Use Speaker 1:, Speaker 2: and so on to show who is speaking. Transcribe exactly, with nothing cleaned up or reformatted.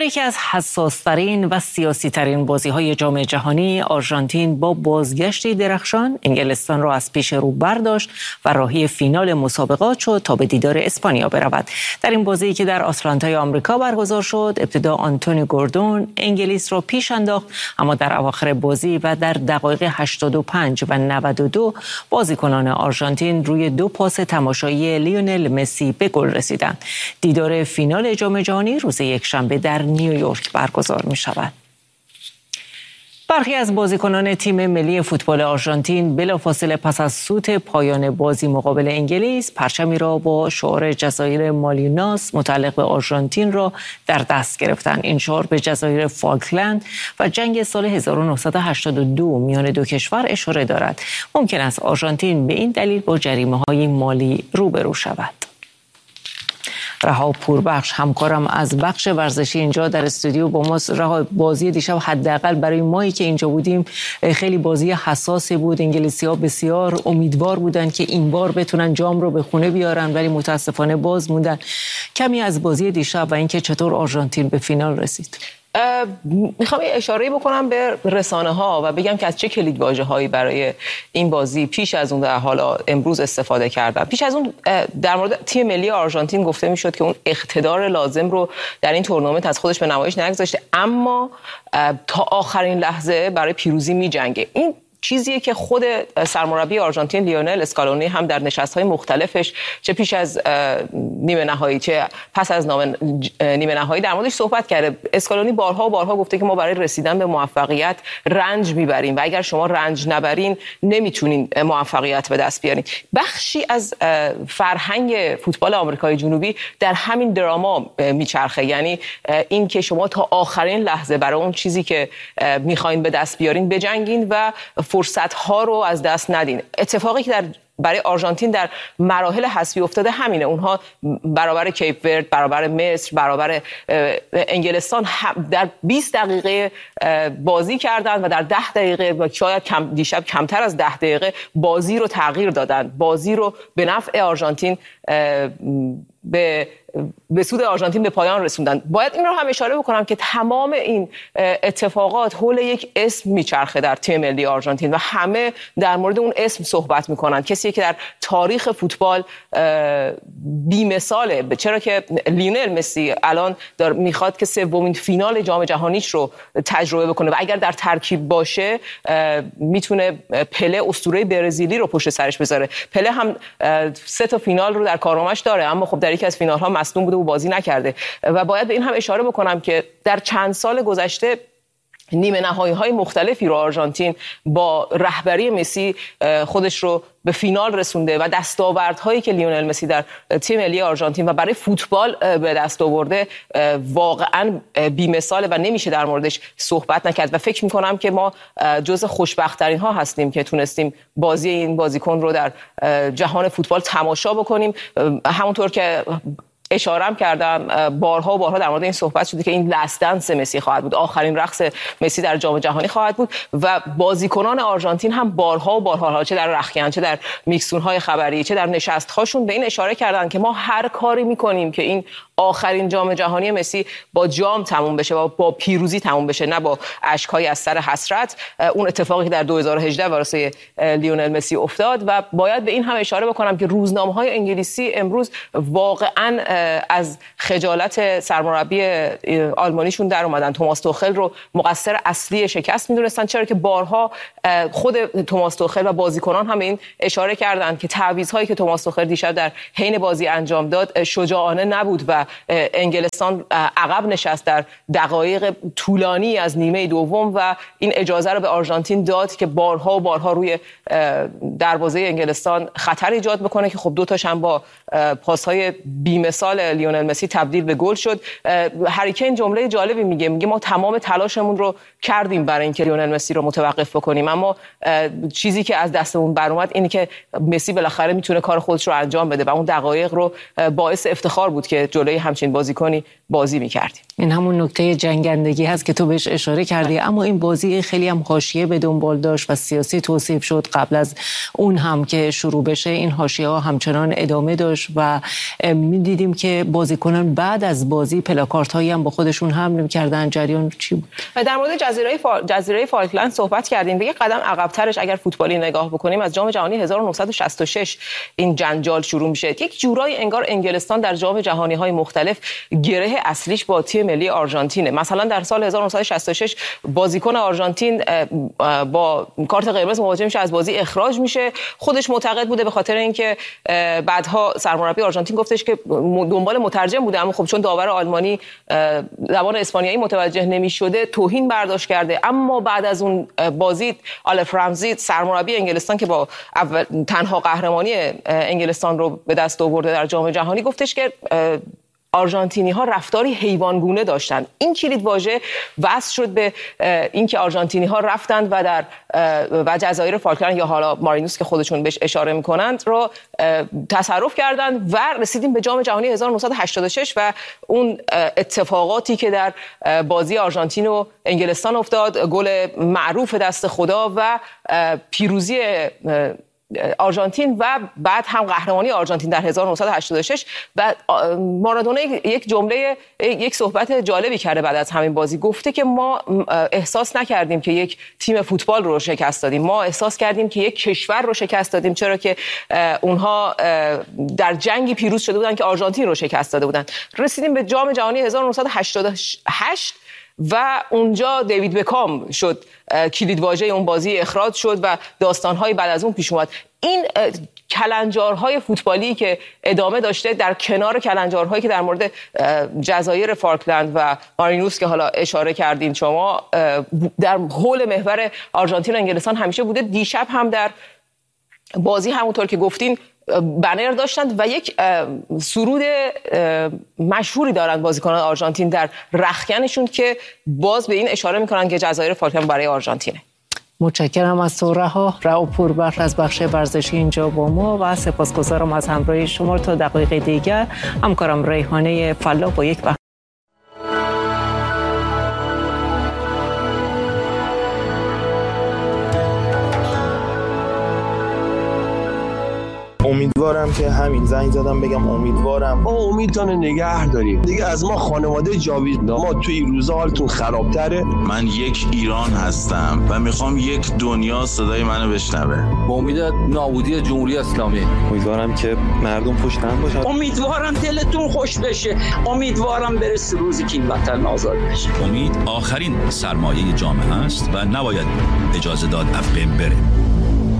Speaker 1: در یکی از حساس‌ترین و سیاسی‌ترین بازی‌های جام جهانی، آرژانتین با بازگشتی درخشان انگلستان را از پیش رو برداشت و راهی فینال مسابقات شد تا به دیدار اسپانیا برود. در این بازی که در آتلانتای آمریکا برگزار شد، ابتدا آنتونی گوردون انگلیس را پیش انداخت، اما در اواخر بازی و در دقایق هشتاد و پنج و نود و دو بازیکنان آرژانتین روی دو پاس تماشایی لیونل مسی به گل رسیدند. دیدار فینال جام جهانی روز یکشنبه در نیویورک برگزار می شود. برخی از بازیکنان تیم ملی فوتبال آرژانتین بلافاصله پس از سوت پایان بازی مقابل انگلیس پرچمی را با شعار جزایر مالیناس متعلق به آرژانتین را در دست گرفتند. این شعار به جزایر فالکلند و جنگ سال هزار و نهصد و هشتاد و دو میان دو کشور اشاره دارد. ممکن است آرژانتین به این دلیل با جریمه‌های مالی روبرو شود. رها پوربخش همکارم از بخش ورزشی اینجا در استودیو با ماست. رها، بازی دیشب حداقل برای مایی که اینجا بودیم خیلی بازی حساسی بود. انگلیسی‌ها بسیار امیدوار بودن که این بار بتونن جام رو به خونه بیارن، ولی متاسفانه باز موندن. کمی از بازی دیشب و اینکه چطور آرژانتین به فینال رسید.
Speaker 2: میخوام اشاره بکنم به رسانه ها و بگم که از چه کلید واژه هایی برای این بازی پیش از اون در حالا امروز استفاده کردن. پیش از اون در مورد تیم ملی آرژانتین گفته میشد که اون اقتدار لازم رو در این تورنمنت از خودش به نمایش نگذاشته، اما تا آخرین لحظه برای پیروزی میجنگه. این چیزیه که خود سرمربی آرژانتین لیونل اسکالونی هم در نشست‌های مختلفش، چه پیش از نیمه نهایی چه پس از نیمه نهایی، در موردش صحبت کرده. اسکالونی بارها و بارها گفته که ما برای رسیدن به موفقیت رنج میبریم و اگر شما رنج نبرین نمیتونین موفقیت به دست بیارین. بخشی از فرهنگ فوتبال آمریکای جنوبی در همین دراما میچرخه، یعنی این که شما تا آخرین لحظه برای اون چیزی که میخواین به دست بیارین بجنگین و فرصت ها رو از دست ندین. اتفاقی که در برای آرژانتین در مراحل حذفی افتاده همینه. اونها برابر کیپ ورد، برابر مصر، برابر انگلستان در بیست دقیقه بازی کردند و در ده دقیقه و شاید کم دیشب کمتر از ده دقیقه بازی رو تغییر دادند. بازی رو به نفع آرژانتین به به سود آرژانتین به پایان رسوندن. باید این رو هم اشاره بکنم که تمام این اتفاقات حول یک اسم میچرخه در تیم ملی آرژانتین و همه در مورد اون اسم صحبت میکنن. کسی که در تاریخ فوتبال بی‌مثاله، چرا که لیونل مسی الان دار میخواد که سومین فینال جام جهانیش رو تجربه بکنه و اگر در ترکیب باشه میتونه پله اسطوره برزیلی رو پشت سرش بذاره. پله هم سه تا فینال رو در کارنامه‌اش داره، اما خب در یکی از فینال ها مصدوم بوده و بازی نکرده. و باید به این هم اشاره بکنم که در چند سال گذشته نیمه نهایی های مختلفی رو آرژانتین با رهبری مسی خودش رو به فینال رسونده و دستاوردهایی که لیونل مسی در تیم ملی آرژانتین و برای فوتبال به دست آورده واقعا بی‌مثاله و نمیشه در موردش صحبت نکرد و فکر میکنم که ما جز خوشبخت‌ترین ها هستیم که تونستیم بازی این بازیکن رو در جهان فوتبال تماشا بکنیم. همونطور که اشاره‌ام کردم بارها و بارها در مورد این صحبت شده که این لاست دنس مسی خواهد بود، آخرین رقص مسی در جام جهانی خواهد بود و بازیکنان آرژانتین هم بارها و بارها چه در رختکن چه در میکسون‌های خبری چه در نشست‌هاشون به این اشاره کردن که ما هر کاری می‌کنیم که این آخرین جام جهانی مسی با جام تموم بشه و با پیروزی تموم بشه، نه با اشک‌های از سر حسرت. اون اتفاقی که در دو هزار و هجده واسه لیونل مسی افتاد و باید به این هم اشاره بکنم که روزنامه‌های انگلیسی امروز واقعاً از خجالت سرمربی آلمانیشون در اومدن. توماس توخل رو مقصر اصلی شکست می‌دونستن، چرا که بارها خود توماس توخل و بازیکنان هم این اشاره کردند که تعویض‌هایی که توماس توخل دیشب در حین بازی انجام داد شجاعانه نبود و انگلستان عقب نشست در دقایق طولانی از نیمه دوم و این اجازه رو به آرژانتین داد که بارها و بارها روی دروازه انگلستان خطر ایجاد بکنه که خب دو تاش هم با پاس‌های بی‌مثال لیونل مسی تبدیل به گل شد. هری کین جمله جالبی میگه میگه ما تمام تلاشمون رو کردیم برای اینکه لیونل مسی رو متوقف بکنیم، اما چیزی که از دستمون بر اومد اینه که مسی بالاخره میتونه کار خودش رو انجام بده و اون دقایق رو باعث افتخار بود که جلوی جلوی همچین بازیکنی بازی می‌کردیم.
Speaker 1: این همون نکته جنگندگی هست که تو بهش اشاره کردی، اما این بازی خیلی هم حاشیه به دنبال داشت و سیاسی توصیف شد. قبل از اون هم که شروع بشه این حاشیه‌ها همچنان ادامه داشت و می‌دیدیم که بازیکنان بعد از بازی پلاکاردهایی هم با خودشون حمل می‌کردن. جریان چی بود؟
Speaker 2: در مورد جزیره فا... جزیره فالکلند صحبت کردیم. به یک قدم عقب‌ترش اگر فوتبالی نگاه بکنیم، از جام جهانی هزار و نهصد و شصت و شش این جنجال شروع میشه. یک جورایی انگار انگلستان در جام جهانی‌های مختلف گره اصلیش با تیم ملی آرژانتینه. مثلا در سال هزار و نهصد و شصت و شش بازیکن آرژانتین با کارت قرمز مواجه میشه، از بازی اخراج میشه. خودش معتقد بوده به خاطر اینکه بعدها سرمربی آرژانتین گفتش که دنبال مترجم بوده، اما خب چون داور آلمانی زبان اسپانیایی متوجه نمیشده توهین برداشت کرده. اما بعد از اون بازی آلف رمزی سرمربی انگلستان که با اول تنها قهرمانی انگلستان رو به دست آورده در جام جهانی گفتش که آرژانتینی ها رفتاری حیوانگونه داشتند. این کلید واژه وصل شد به اینکه آرژانتینی ها رفتند و در و جزایر فالکلند یا حالا مارینوس که خودشون بهش اشاره میکنند رو تصرف کردند و رسیدیم به جام جهانی هزار و نهصد و هشتاد و شش و اون اتفاقاتی که در بازی آرژانتین و انگلستان افتاد، گل معروف دست خدا و پیروزی آرژانتین و بعد هم قهرمانی آرژانتین در هزار و نهصد و هشتاد و شش. و مارادونا یک جمله یک صحبت جالبی کرده بعد از همین بازی. گفته که ما احساس نکردیم که یک تیم فوتبال رو شکست دادیم، ما احساس کردیم که یک کشور رو شکست دادیم، چرا که اونها در جنگی پیروز شده بودن که آرژانتین رو شکست داده بودن. رسیدیم به جام جهانی هزار و نهصد و هشتاد و هشت و اونجا دیوید بکام شد کلید واژه اون بازی، اخراج شد و داستان‌های بعد از اون پیش اومد. این کلنجارهای فوتبالی که ادامه داشته در کنار کلنجارهایی که در مورد جزایر فالکلند و مارینوس که حالا اشاره کردین شما در حول محور آرژانتین و انگلستان همیشه بوده. دیشب هم در بازی همونطور که گفتین بنر داشتند و یک سرود مشهوری دارند بازیکنان آرژانتین در رختکنشون که باز به این اشاره میکنن که جزایر فالکلند برای آرژانتینه.
Speaker 1: متشکرم از تو رها رها پوربخت از بخش ورزشی اینجا با ما و سپاسگزارم از همراهی شما. تا دقایق دیگر همکارم ریحانه فلا با یک بخش
Speaker 3: امیدوارم که همین زنگ زدم بگم امیدوارم
Speaker 4: ما امیدتون نگه داریم دیگه. از ما خانواده جاوید ما توی این روزا حالتون خرابتره.
Speaker 5: من یک ایران هستم و میخوام یک دنیا صدای منو بشنوه.
Speaker 6: با امید نابودی جمهوری اسلامی.
Speaker 3: امیدوارم که مردم پشت هم باشن.
Speaker 7: امیدوارم دلتون خوش بشه. امیدوارم برسه روزی که این وطن آزاد بشه.
Speaker 8: امید آخرین سرمایه جامعه است و نباید اجازه داد از بین بره.